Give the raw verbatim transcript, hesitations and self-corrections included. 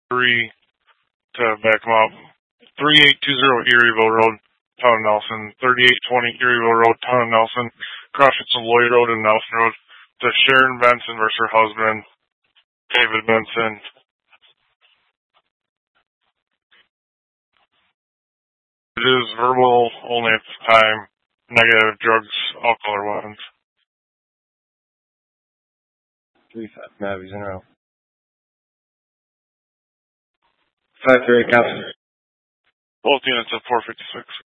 three to back them up. thirty-eight twenty Erieville Road, Town of Nelson. thirty-eight twenty Erieville Road, Town of Nelson. Crossing some Lloyd Road and Nelson Road. To Sharon Benson versus her husband, David Benson. It is verbal only at the time. Negative drugs, alcohol, or weapons. Three five Mavis in a row. Five three, Captain. Both units at four fifty-six.